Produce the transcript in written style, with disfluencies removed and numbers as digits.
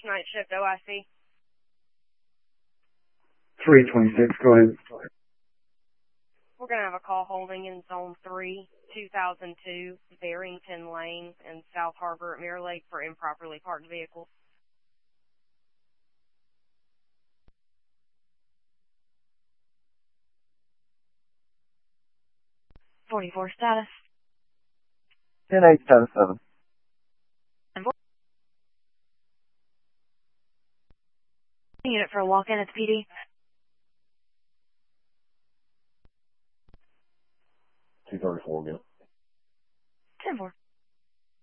night shift OIC. 326, go ahead. We're going to have a call holding in Zone 3, 2002, Barrington Lane in South Harbor at Mirror Lake for improperly parked vehicles. 44 status. 10-8, status 7. Unit for a walk-in at the PD. 234 again. 10-4.